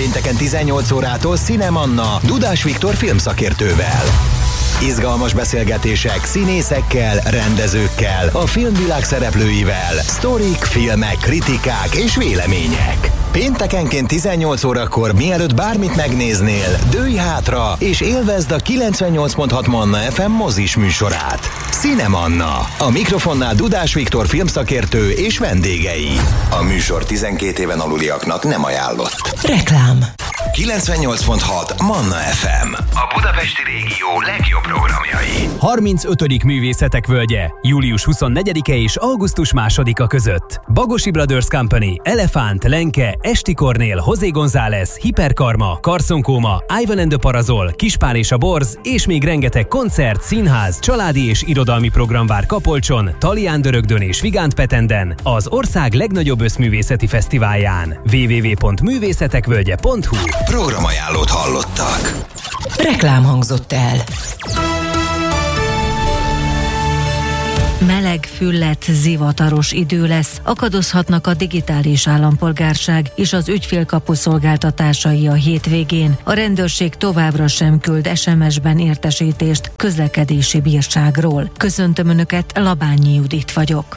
Pénteken 18 órától Cinemanna Dudás Viktor filmszakértővel. Izgalmas beszélgetések színészekkel, rendezőkkel, a filmvilág szereplőivel, sztorik, filmek, kritikák és vélemények. Péntekenként 18 órakor, mielőtt bármit megnéznél, dőlj hátra és élvezd a 98.6 Manna FM mozis műsorát. Cinemanna. A mikrofonnál Dudás Viktor filmszakértő és vendégei. A műsor 12 éven aluliaknak nem ajánlott. Reklám. 98.6 Manna FM. A budapesti régió legjobb programjai. 35. Művészetek Völgye. Július 24-e és augusztus 2-a között. Bagosi Brothers Company, Elefánt, Lenke, Esti Kornél, José González, Hiperkarma, Karszonkóma, Ivan and the Parazol, Kispál és a Borz, és még rengeteg koncert, színház, családi és irodalmi program vár Kapolcson, Talián Dörögdön és Vigánt Petenden, az ország legnagyobb összművészeti fesztiválján. www.művészetekvölgye.hu. Programajánlót hallottak. Reklám hangzott el. Meleg, fülledt, zivataros idő lesz, akadozhatnak a digitális állampolgárság és az ügyfélkapu szolgáltatásai a hétvégén. A rendőrség továbbra sem küld SMS-ben értesítést közlekedési bírságról. Köszöntöm Önöket, Labányi Judit vagyok.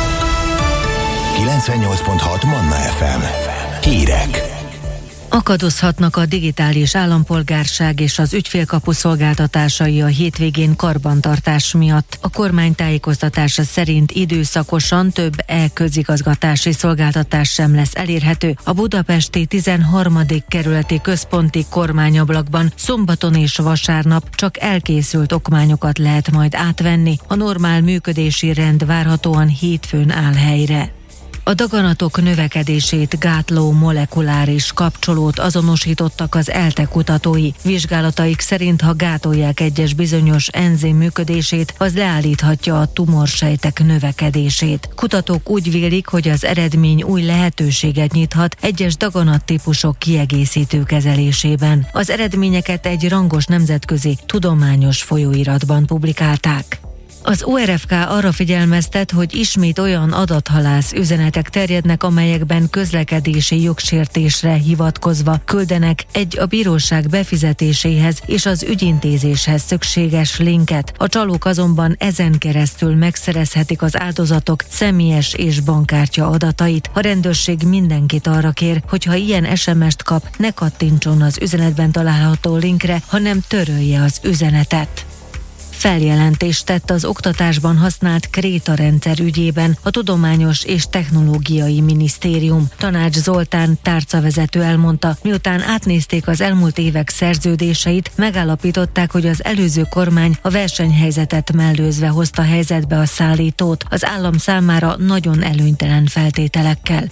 98.6 Manna FM. Hírek. Akadozhatnak a digitális állampolgárság és az ügyfélkapu szolgáltatásai a hétvégén karbantartás miatt. A kormány tájékoztatása szerint időszakosan több e-közigazgatási szolgáltatás sem lesz elérhető. A budapesti 13. kerületi központi kormányablakban szombaton és vasárnap csak elkészült okmányokat lehet majd átvenni. A normál működési rend várhatóan hétfőn áll helyre. A daganatok növekedését gátló molekuláris kapcsolót azonosítottak az ELTE kutatói. Vizsgálataik szerint, ha gátolják egyes bizonyos enzim működését, az leállíthatja a tumorsejtek növekedését. Kutatók úgy vélik, hogy az eredmény új lehetőséget nyithat egyes daganattípusok kiegészítő kezelésében. Az eredményeket egy rangos nemzetközi tudományos folyóiratban publikálták. Az ORFK arra figyelmeztet, hogy ismét olyan adathalász üzenetek terjednek, amelyekben közlekedési jogsértésre hivatkozva küldenek egy a bíróság befizetéséhez és az ügyintézéshez szükséges linket. A csalók azonban ezen keresztül megszerezhetik az áldozatok személyes és bankkártya adatait. A rendőrség mindenkit arra kér, hogy ha ilyen SMS-t kap, ne kattintson az üzenetben található linkre, hanem törölje az üzenetet. Feljelentést tett az oktatásban használt krétarendszer ügyében a Tudományos és Technológiai Minisztérium. Tanács Zoltán tárcavezető elmondta, miután átnézték az elmúlt évek szerződéseit, megállapították, hogy az előző kormány a versenyhelyzetet mellőzve hozta helyzetbe a szállítót, az állam számára nagyon előnytelen feltételekkel.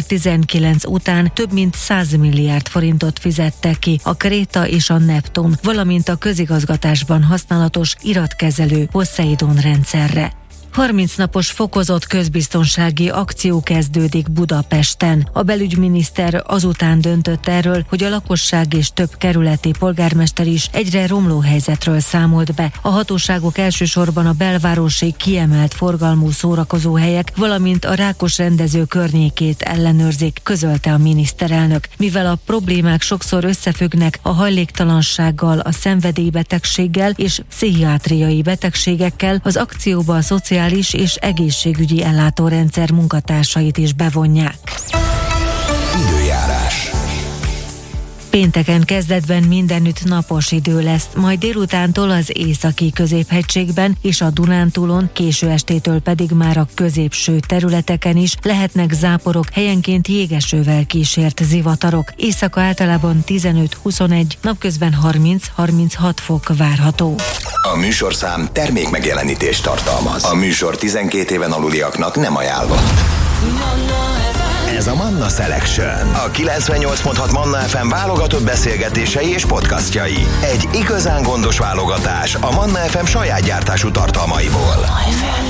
2019 után több mint 100 milliárd forintot fizettek ki a Kréta és a Neptun, valamint a közigazgatásban használatos iratkezelő Poseidon rendszerre. 30 napos fokozott közbiztonsági akció kezdődik Budapesten. A belügyminiszter azután döntött erről, hogy a lakosság és több kerületi polgármester is egyre romló helyzetről számolt be. A hatóságok elsősorban a belvárosi kiemelt forgalmú szórakozóhelyek, valamint a Rákos-rendező környékét ellenőrzik, közölte a miniszterelnök. Mivel a problémák sokszor összefüggnek a hajléktalansággal, a szenvedélybetegséggel és pszichiátriai betegségekkel, az akcióba a szociális és egészségügyi ellátórendszer munkatársait is bevonják. Időjárás. Pénteken kezdetben mindenütt napos idő lesz, majd délutántól az északi középhegységben és a Dunántúlon, késő estétől pedig már a középső területeken is lehetnek záporok, helyenként jégesővel kísért zivatarok. Éjszaka általában 15-21, napközben 30-36 fok várható. A műsorszám termékmegjelenítést tartalmaz. A műsor 12 éven aluliaknak nem ajánlott. Ez a Manna Selection. A 98.6 Manna FM válogatott beszélgetései és podcastjai. Egy igazán gondos válogatás a Manna FM saját gyártású tartalmaiból.